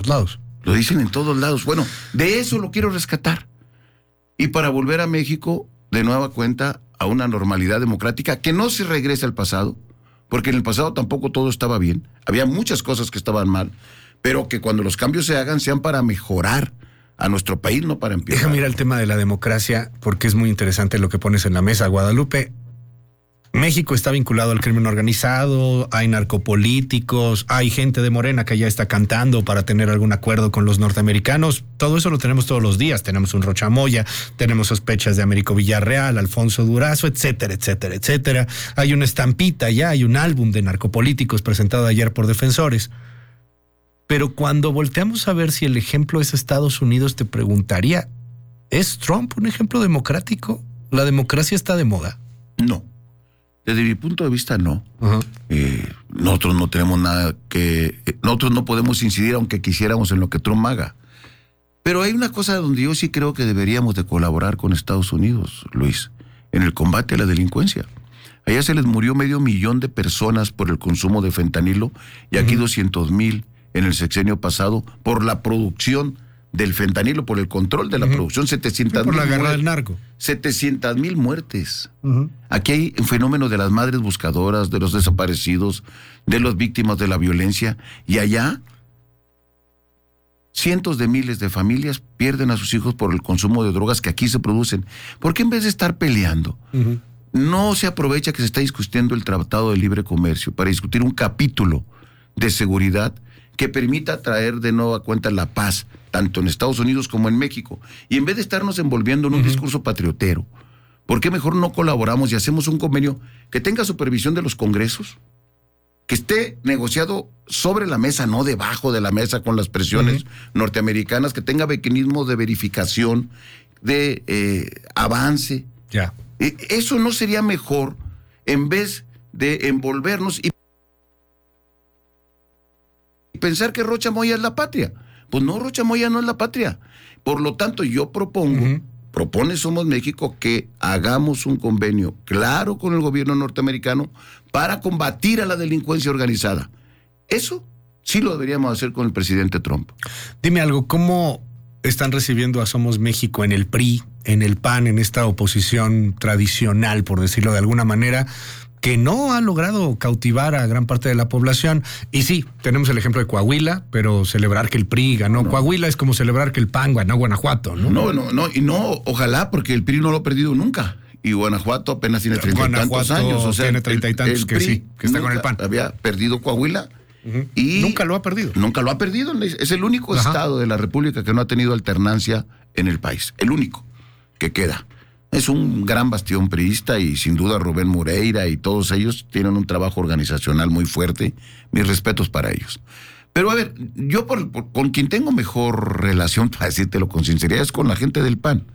todos lados. Lo dicen en todos lados. Bueno, de eso lo quiero rescatar. Y para volver a México, de nueva cuenta, a una normalidad democrática que no se regrese al pasado, porque en el pasado tampoco todo estaba bien. Había muchas cosas que estaban mal, pero que cuando los cambios se hagan sean para mejorar a nuestro país, no para empeorar. Déjame ir al tema de la democracia, porque es muy interesante lo que pones en la mesa, Guadalupe. México está vinculado al crimen organizado, hay narcopolíticos, hay gente de Morena que ya está cantando para tener algún acuerdo con los norteamericanos. Todo eso lo tenemos todos los días. Tenemos un Rocha Moya, tenemos sospechas de Américo Villarreal, Alfonso Durazo, etcétera, etcétera, etcétera. Hay una estampita ya, hay un álbum de narcopolíticos presentado ayer por defensores. Pero cuando volteamos a ver si el ejemplo es Estados Unidos, te preguntaría, ¿es Trump un ejemplo democrático? ¿La democracia está de moda? No. Desde mi punto de vista, no. Uh-huh. Nosotros no tenemos nada que... nosotros no podemos incidir aunque quisiéramos en lo que Trump haga. Pero hay una cosa donde yo sí creo que deberíamos de colaborar con Estados Unidos, Luis, en el combate a la delincuencia. Allá se les murió 500,000 de personas por el consumo de fentanilo y aquí 200,000 en el sexenio pasado por la producción del fentanilo, por el control de la producción, 700,000 por la guerra del narco. 700,000 muertes. Aquí hay un fenómeno de las madres buscadoras, de los desaparecidos, de las víctimas de la violencia, y allá cientos de miles de familias pierden a sus hijos por el consumo de drogas que aquí se producen. ¿Por qué en vez de estar peleando, no se aprovecha que se está discutiendo el Tratado de Libre Comercio para discutir un capítulo de seguridad que permita traer de nueva cuenta la paz, tanto en Estados Unidos como en México? Y en vez de estarnos envolviendo en un discurso patriotero, ¿por qué mejor no colaboramos y hacemos un convenio que tenga supervisión de los congresos? Que esté negociado sobre la mesa, no debajo de la mesa con las presiones norteamericanas, que tenga mecanismos de verificación, de avance. Ya. ¿Eso no sería mejor en vez de envolvernos y pensar que Rocha Moya es la patria? Pues no, Rocha Moya no es la patria. Por lo tanto, yo propongo, propone Somos México, que hagamos un convenio claro con el gobierno norteamericano para combatir a la delincuencia organizada. Eso sí lo deberíamos hacer con el presidente Trump. Dime algo, ¿cómo están recibiendo a Somos México en el PRI, en el PAN, en esta oposición tradicional, por decirlo de alguna manera, que no ha logrado cautivar a gran parte de la población? Y sí, tenemos el ejemplo de Coahuila, pero celebrar que el PRI ganó Coahuila es como celebrar que el PAN ganó Guanajuato, ¿no? No, ojalá, porque el PRI no lo ha perdido nunca. Y Guanajuato apenas tiene 30 y tantos años. O sea, tiene 30 y tantos el que PRI sí, que está con el PAN. Había perdido Coahuila. Y nunca lo ha perdido. Nunca lo ha perdido. Es el único estado de la República que no ha tenido alternancia en el país. El único que queda. Es un gran bastión priista y sin duda Rubén Moreira y todos ellos tienen un trabajo organizacional muy fuerte. Mis respetos para ellos. Pero a ver, yo con quien tengo mejor relación, para decírtelo con sinceridad, es con la gente del PAN.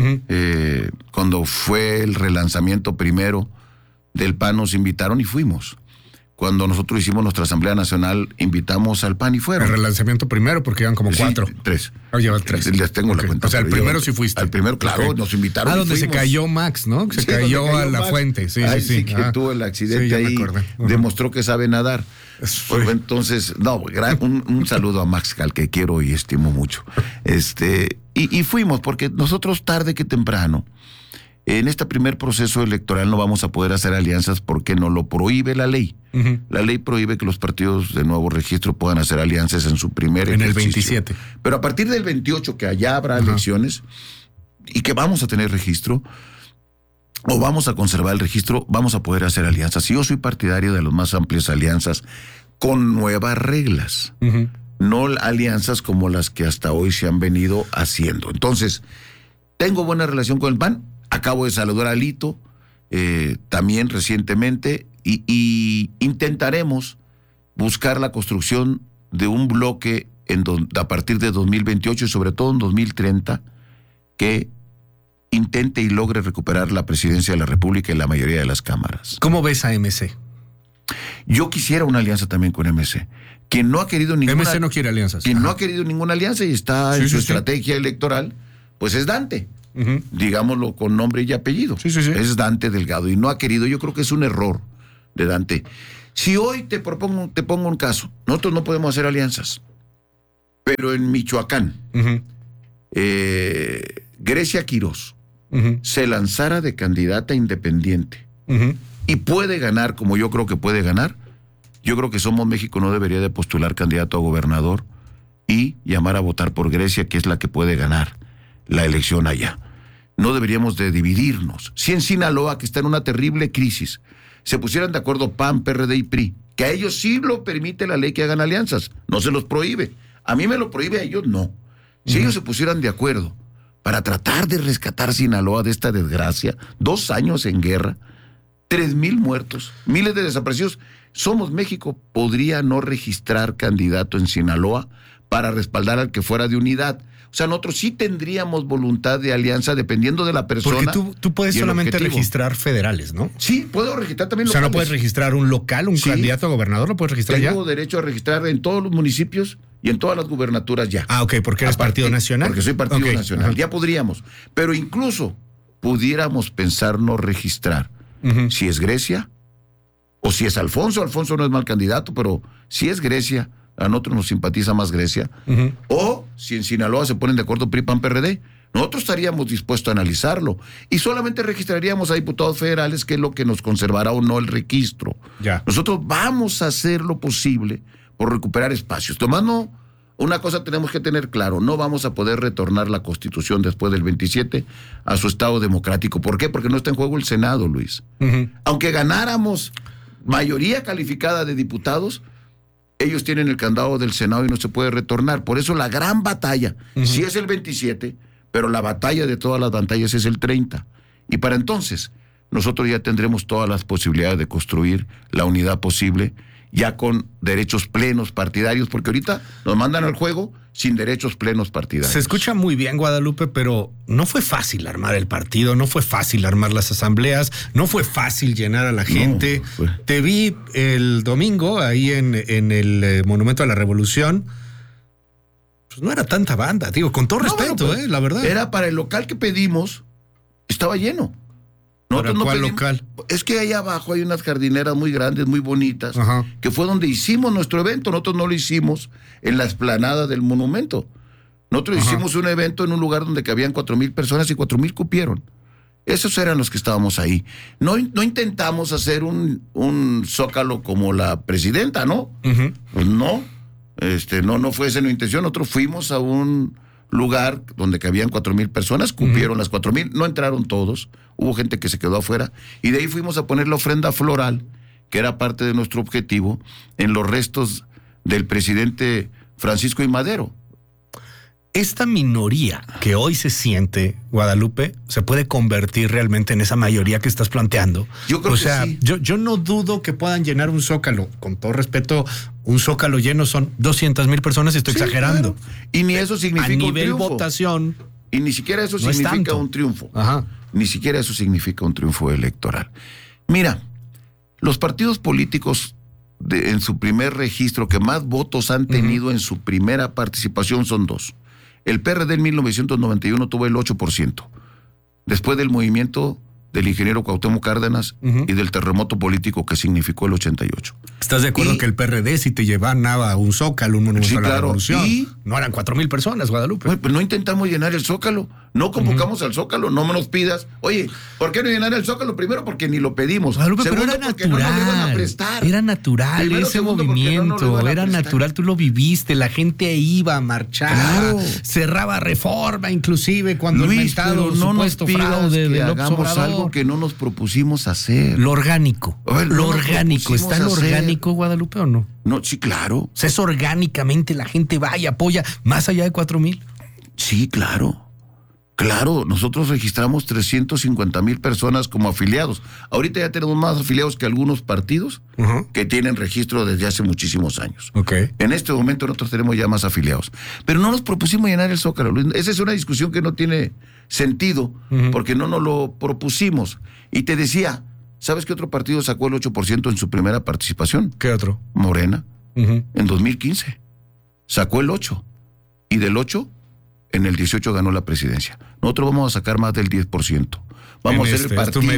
Cuando fue el relanzamiento primero del PAN nos invitaron y fuimos. Cuando nosotros hicimos nuestra Asamblea Nacional, invitamos al PAN y fueron. El relanzamiento primero, porque iban como 4. 3. Llevan 3. Les tengo la cuenta. O sea, el primero sí fuiste. Al primero, claro, nos invitaron. Donde se cayó Max, ¿no? Se cayó a la fuente. Sí. Que tuvo el accidente ahí. Demostró que sabe nadar. Pues, entonces, un saludo a Max, al que quiero y estimo mucho. Y fuimos, porque nosotros tarde que temprano, en este primer proceso electoral no vamos a poder hacer alianzas porque nos lo prohíbe la ley. La ley prohíbe que los partidos de nuevo registro puedan hacer alianzas en su primer ejercicio. En el 27. Pero a partir del 28, que allá habrá elecciones y que vamos a tener registro, o vamos a conservar el registro, vamos a poder hacer alianzas. Y yo soy partidario de las más amplias alianzas con nuevas reglas. No alianzas como las que hasta hoy se han venido haciendo. Entonces, tengo buena relación con el PAN. Acabo de saludar a Alito también recientemente y intentaremos buscar la construcción de un bloque a partir de 2028 y sobre todo en 2030 que intente y logre recuperar la presidencia de la República y la mayoría de las cámaras. ¿Cómo ves a MC? Yo quisiera una alianza también con MC. Quien no ha querido ninguna... MC no quiere alianzas. Quien no ha querido ninguna alianza y está en su estrategia electoral, pues es Dante. Digámoslo con nombre y apellido. Es Dante Delgado y no ha querido. Yo creo que es un error de Dante. Si hoy te pongo un caso, nosotros no podemos hacer alianzas. pero en Michoacán, Grecia Quirós se lanzara de candidata independiente y puede ganar, como yo creo que puede ganar, yo creo que Somos México no debería de postular candidato a gobernador y llamar a votar por Grecia, que es la que puede ganar la elección allá. No deberíamos de dividirnos. Si en Sinaloa, que está en una terrible crisis, se pusieran de acuerdo PAN, PRD y PRI, que a ellos sí lo permite la ley que hagan alianzas, no se los prohíbe. A mí me lo prohíbe, a ellos no. Si ellos se pusieran de acuerdo para tratar de rescatar Sinaloa de esta desgracia, 2 años en guerra, 3,000 muertos, miles de desaparecidos, Somos México podría no registrar candidato en Sinaloa para respaldar al que fuera de unidad. O sea, nosotros sí tendríamos voluntad de alianza dependiendo de la persona. Porque tú puedes solamente registrar federales, ¿no? Sí, puedo registrar también locales. O sea, ¿no puedes registrar un local, un candidato a gobernador? ¿Lo puedes registrar ya? Tengo derecho a registrar en todos los municipios y en todas las gubernaturas ya. Ah, ok, porque eres partido nacional. Porque soy partido nacional, ya podríamos. Pero incluso pudiéramos pensar no registrar si es Grecia o si es Alfonso. Alfonso no es mal candidato, pero si es Grecia, a nosotros nos simpatiza más Grecia. O si en Sinaloa se ponen de acuerdo PRI, PAN, PRD, nosotros estaríamos dispuestos a analizarlo. Y solamente registraríamos a diputados federales, que es lo que nos conservará o no el registro. Ya. Nosotros vamos a hacer lo posible por recuperar espacios. Tomando una cosa tenemos que tener claro, no vamos a poder retornar la Constitución después del 27 a su estado democrático. ¿Por qué? Porque no está en juego el Senado, Luis. Aunque ganáramos mayoría calificada de diputados, ellos tienen el candado del Senado y no se puede retornar. Por eso la gran batalla, sí es el 27, pero la batalla de todas las batallas es el 30. Y para entonces, nosotros ya tendremos todas las posibilidades de construir la unidad posible, ya con derechos plenos partidarios, porque ahorita nos mandan al juego sin derechos plenos partidarios. Se escucha muy bien, Guadalupe, pero no fue fácil armar el partido, no fue fácil armar las asambleas, no fue fácil llenar a la gente. No, te vi el domingo ahí en el Monumento a la Revolución. Pues no era tanta banda, digo, con todo respeto, pues, la verdad. Era para el local que pedimos, estaba lleno. ¿Para cuál local? Es que ahí abajo hay unas jardineras muy grandes, muy bonitas, que fue donde hicimos nuestro evento. Nosotros no lo hicimos en la explanada del monumento. Nosotros hicimos un evento en un lugar donde cabían 4,000 personas y 4,000 cupieron. Esos eran los que estábamos ahí. No intentamos hacer un zócalo como la presidenta, ¿no? Pues no. No fue esa la intención. Nosotros fuimos a un lugar donde cabían 4,000 personas, cumplieron las 4,000, no entraron todos, hubo gente que se quedó afuera, y de ahí fuimos a poner la ofrenda floral, que era parte de nuestro objetivo, en los restos del presidente Francisco I. Madero. Esta minoría que hoy se siente, Guadalupe, se puede convertir realmente en esa mayoría que estás planteando. Yo creo que sí. Yo no dudo que puedan llenar un zócalo. Con todo respeto, un zócalo lleno son 200,000 personas, estoy exagerando. Claro. Y ni eso significa un triunfo. A nivel votación. Y ni siquiera eso no significa un triunfo. Ni siquiera eso significa un triunfo electoral. Mira, los partidos políticos en su primer registro que más votos han tenido en su primera participación son 2. El PRD en 1991 tuvo el 8%. Después del movimiento del ingeniero Cuauhtémoc Cárdenas y del terremoto político que significó el 88. ¿Estás de acuerdo que el PRD, si te llevaba a un zócalo, un monumento a la revolución, no eran 4,000 personas, Guadalupe? Pues no intentamos llenar el zócalo, no convocamos al zócalo, no me nos pidas. Oye, ¿por qué no llenar el zócalo? Primero, porque ni lo pedimos. Guadalupe, segundo, pero era porque natural. no nos iban a prestar. Era natural. Primero, ese segundo, movimiento, era natural, tú lo viviste, la gente iba a marchar, cerraba Reforma, inclusive cuando Luis, el mentado no supuesto nos pidas fraude que de López hagamos Obrador. algo que no nos propusimos hacer. Lo orgánico. Lo orgánico. ¿Está lo hacer. orgánico, Guadalupe, o no? No, sí, claro. O sea, es orgánicamente, la gente va y apoya más allá de 4,000. Sí, claro. Claro, nosotros registramos 350,000 personas como afiliados. Ahorita ya tenemos más afiliados que algunos partidos que tienen registro desde hace muchísimos años. En este momento nosotros tenemos ya más afiliados. Pero no nos propusimos llenar el Zócalo. Esa es una discusión que no tiene sentido porque no nos lo propusimos. Y te decía, ¿sabes qué otro partido sacó el 8% en su primera participación? ¿Qué otro? Morena, en 2015. Sacó el 8%. Y del 8%, en el 18 ganó la presidencia. Nosotros vamos a sacar más del 10%. Vamos a ser el partido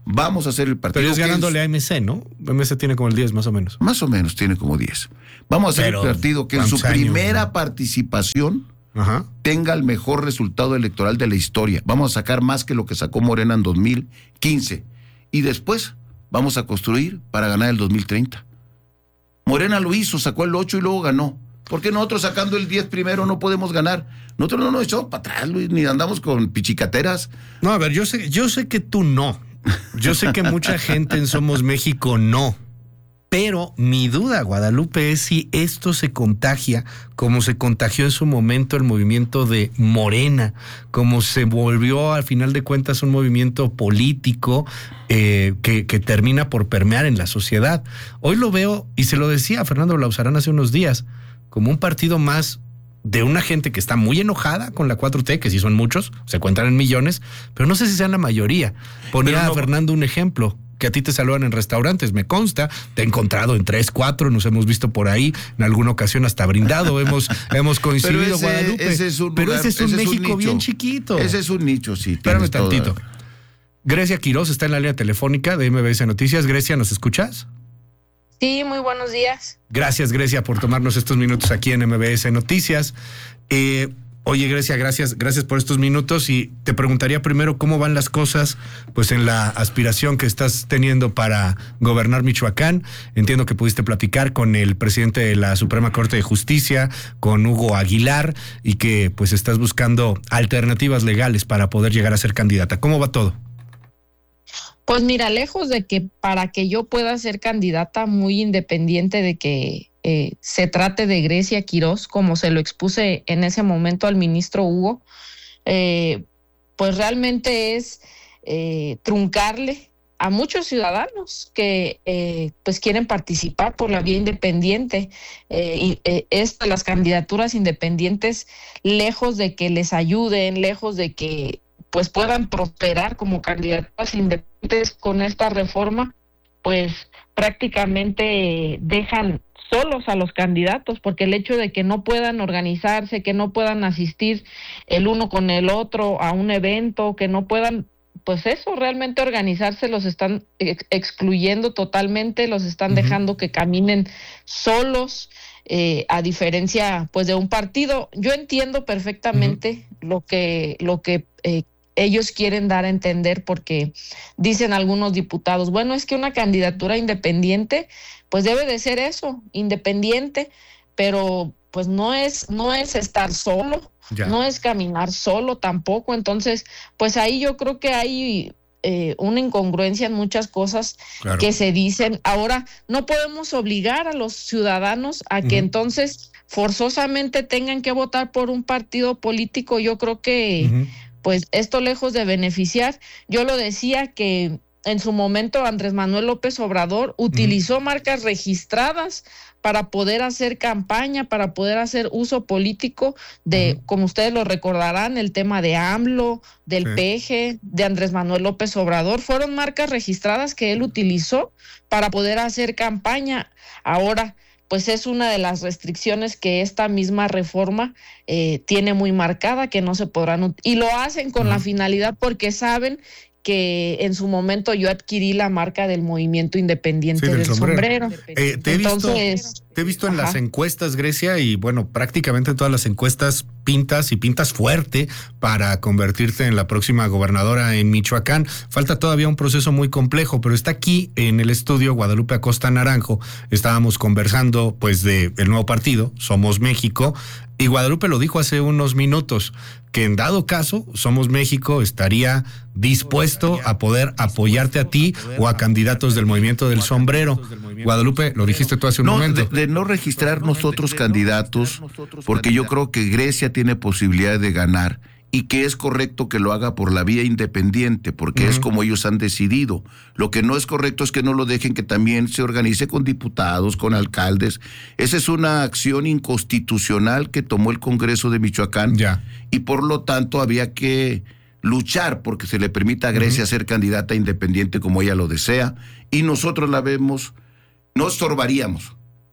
Vamos a hacer el partido. Pero es ganándole a MC, ¿no? MC tiene como el 10 más o menos. Más o menos tiene como 10. Vamos a hacer el partido que en su primera participación tenga el mejor resultado electoral de la historia. Vamos a sacar más que lo que sacó Morena en 2015. Y después vamos a construir para ganar el 2030. Morena lo hizo, sacó el 8 y luego ganó. ¿Por qué nosotros sacando el 10 primero no podemos ganar? Nosotros no nos echamos para atrás, Luis, ni andamos con pichicateras. No, a ver, yo sé que tú no. Yo sé que mucha gente en Somos México no. Pero mi duda, Guadalupe, es si esto se contagia como se contagió en su momento el movimiento de Morena, como se volvió al final de cuentas un movimiento político que termina por permear en la sociedad. Hoy lo veo, y se lo decía a Fernando Lauzarán hace unos días, como un partido más de una gente que está muy enojada con la 4T, que sí son muchos, se cuentan en millones, pero no sé si sean la mayoría. Ponía a Fernando un ejemplo, que a ti te saludan en restaurantes, me consta, te he encontrado en 3, 4, nos hemos visto por ahí, en alguna ocasión hasta brindado, hemos coincidido, Guadalupe. Pero ese es un México bien chiquito. Ese es un nicho, sí. Espérame tantito. Grecia Quiroz está en la línea telefónica de MBS Noticias. Grecia, ¿nos escuchas? Sí, muy buenos días. Gracias, Grecia, por tomarnos estos minutos aquí en MBS Noticias. Oye, Grecia, gracias por estos minutos, y te preguntaría primero cómo van las cosas pues en la aspiración que estás teniendo para gobernar Michoacán. Entiendo que pudiste platicar con el presidente de la Suprema Corte de Justicia, con Hugo Aguilar, y que pues estás buscando alternativas legales para poder llegar a ser candidata. ¿Cómo va todo? Pues mira, lejos de que para que yo pueda ser candidata, muy independiente de que se trate de Grecia Quiroz, como se lo expuse en ese momento al ministro Hugo, pues realmente es truncarle a muchos ciudadanos que pues quieren participar por la vía independiente. Las candidaturas independientes, lejos de que les ayuden, lejos de que pues puedan prosperar como candidaturas independientes con esta reforma, pues prácticamente dejan solos a los candidatos, porque el hecho de que no puedan organizarse, que no puedan asistir el uno con el otro a un evento, que no puedan, pues eso, realmente organizarse, los están excluyendo totalmente, los están dejando que caminen solos, a diferencia pues de un partido. Yo entiendo perfectamente lo que ellos quieren dar a entender, porque dicen algunos diputados, bueno, es que una candidatura independiente pues debe de ser eso, independiente, pero pues no es estar solo, no es caminar solo tampoco. Entonces pues ahí yo creo que hay una incongruencia en muchas cosas que se dicen. Ahora, no podemos obligar a los ciudadanos a que entonces forzosamente tengan que votar por un partido político. Yo creo que pues esto, lejos de beneficiar, yo lo decía que en su momento Andrés Manuel López Obrador utilizó marcas registradas para poder hacer campaña, para poder hacer uso político de, como ustedes lo recordarán, el tema de AMLO, del PG, de Andrés Manuel López Obrador. Fueron marcas registradas que él utilizó para poder hacer campaña. Ahora, pues es una de las restricciones que esta misma reforma tiene muy marcada, que no se podrán, y lo hacen con la finalidad, porque saben que en su momento yo adquirí la marca del movimiento independiente del sombrero. Te he visto en las encuestas, Grecia, y bueno, prácticamente en todas las encuestas pintas fuerte para convertirte en la próxima gobernadora en Michoacán. Falta todavía un proceso muy complejo, pero está aquí en el estudio Guadalupe Acosta Naranjo. Estábamos conversando pues de el nuevo partido, Somos México, y Guadalupe lo dijo hace unos minutos, que en dado caso Somos México estaría dispuesto a poder apoyarte a ti o a candidatos del movimiento del sombrero. Guadalupe, lo dijiste tú hace un momento. De no registrar nosotros candidatos, porque yo creo que Grecia tiene posibilidad de ganar, y que es correcto que lo haga por la vía independiente, porque es como ellos han decidido. Lo que no es correcto es que no lo dejen que también se organice con diputados, con alcaldes. Esa es una acción inconstitucional que tomó el Congreso de Michoacán, y por lo tanto había que luchar porque se le permita a Grecia ser candidata independiente como ella lo desea, y nosotros la vemos, no estorbaríamos,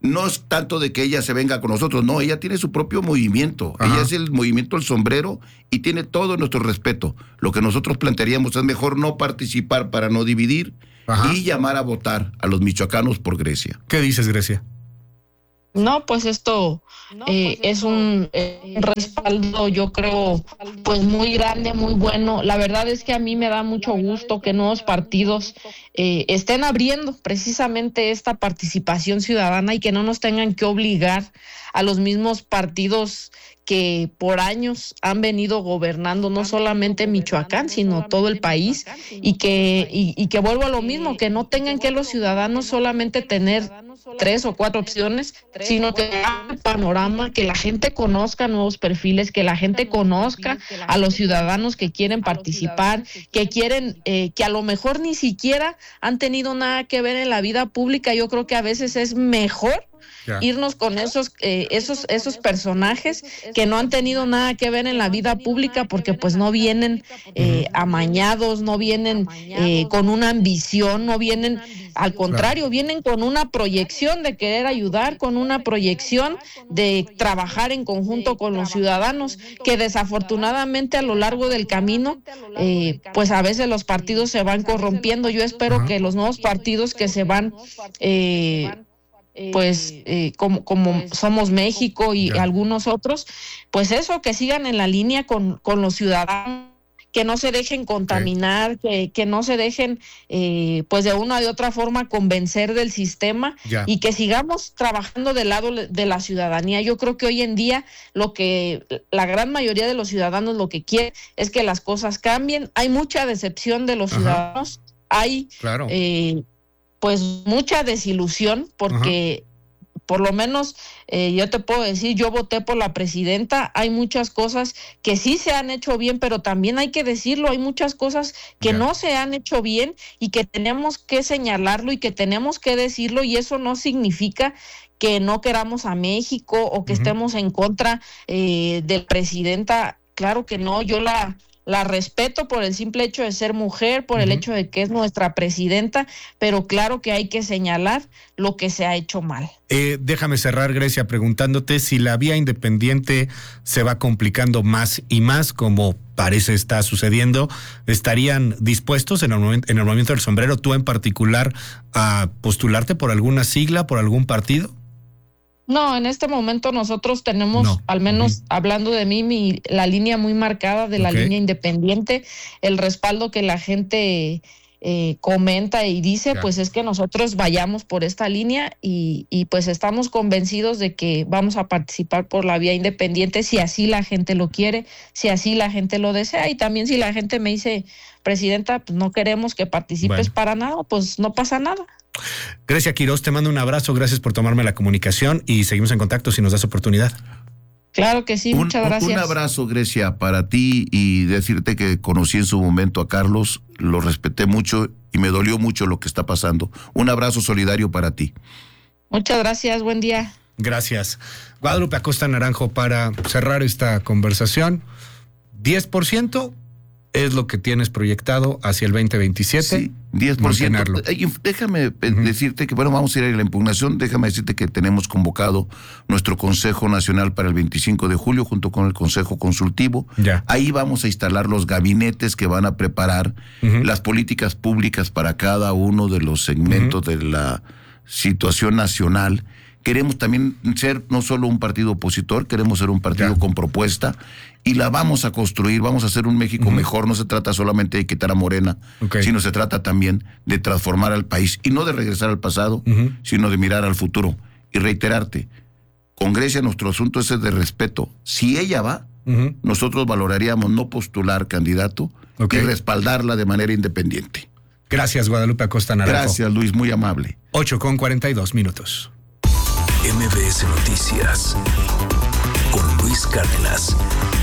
no es tanto de que ella se venga con nosotros, no, ella tiene su propio movimiento. Ella es el movimiento El Sombrero y tiene todo nuestro respeto. Lo que nosotros plantearíamos es mejor no participar para no dividir y llamar a votar a los michoacanos por Grecia. ¿Qué dices, Grecia? No, pues esto es un respaldo, yo creo, pues muy grande, muy bueno. La verdad es que a mí me da mucho gusto que nuevos partidos estén abriendo precisamente esta participación ciudadana y que no nos tengan que obligar a los mismos partidos que por años han venido gobernando no solamente Michoacán, sino todo el país, y que vuelvo a lo mismo, que no tengan que los ciudadanos solamente tener 3 o 4 opciones, sino que haya un panorama, que la gente conozca nuevos perfiles, que la gente conozca a los ciudadanos que quieren participar, que quieren, que a lo mejor ni siquiera han tenido nada que ver en la vida pública. Yo creo que a veces es mejor irnos con esos personajes que no han tenido nada que ver en la vida pública, porque pues no vienen amañados, no vienen con una ambición, no vienen, al contrario, vienen con una proyección de querer ayudar, con una proyección de trabajar en conjunto con los ciudadanos, que desafortunadamente a lo largo del camino pues a veces los partidos se van corrompiendo. Yo espero que los nuevos partidos que se van como Somos México y algunos otros, pues eso, que sigan en la línea con los ciudadanos, que no se dejen contaminar, que no se dejen pues de una u otra forma convencer del sistema, y que sigamos trabajando del lado de la ciudadanía. Yo creo que hoy en día lo que la gran mayoría de los ciudadanos lo que quieren es que las cosas cambien. Hay mucha decepción de los ciudadanos, hay pues mucha desilusión, porque por lo menos yo te puedo decir, yo voté por la presidenta. Hay muchas cosas que sí se han hecho bien, pero también hay que decirlo, hay muchas cosas que no se han hecho bien y que tenemos que señalarlo y que tenemos que decirlo, y eso no significa que no queramos a México o que estemos en contra de la presidenta. Claro que no, yo la respeto por el simple hecho de ser mujer, por el hecho de que es nuestra presidenta, pero claro que hay que señalar lo que se ha hecho mal. Déjame cerrar, Grecia, preguntándote si la vía independiente se va complicando más y más, como parece está sucediendo. ¿Estarían dispuestos en el movimiento del sombrero, tú en particular, a postularte por alguna sigla, por algún partido? No, en este momento nosotros tenemos, al menos hablando de mí, la línea muy marcada de la línea independiente. El respaldo que la gente comenta y dice, pues es que nosotros vayamos por esta línea, y pues estamos convencidos de que vamos a participar por la vía independiente, si así la gente lo quiere, si así la gente lo desea. Y también si la gente me dice, presidenta, pues no queremos que participes para nada, pues no pasa nada. Grecia Quirós, te mando un abrazo, gracias por tomarme la comunicación y seguimos en contacto si nos das oportunidad. Claro que sí, muchas gracias. Un abrazo, Grecia, para ti, y decirte que conocí en su momento a Carlos, lo respeté mucho y me dolió mucho lo que está pasando. Un abrazo solidario para ti. Muchas gracias, buen día. Gracias. Guadalupe Acosta Naranjo, para cerrar esta conversación, 10% es lo que tienes proyectado hacia el 2027. Sí, 10%. Déjame decirte que, bueno, vamos a ir a la impugnación. Déjame decirte que tenemos convocado nuestro Consejo Nacional para el 25 de julio, junto con el Consejo Consultivo. Ahí vamos a instalar los gabinetes que van a preparar las políticas públicas para cada uno de los segmentos de la situación nacional. Queremos también ser no solo un partido opositor, queremos ser un partido con propuesta, y la vamos a construir, vamos a hacer un México mejor. No se trata solamente de quitar a Morena, sino se trata también de transformar al país, y no de regresar al pasado, sino de mirar al futuro. Y reiterarte, con Grecia nuestro asunto es de respeto. Si ella va, nosotros valoraríamos no postular candidato y respaldarla de manera independiente. Gracias, Guadalupe Acosta Naranjo. Gracias, Luis, muy amable. 8:42. MBS Noticias con Luis Cárdenas.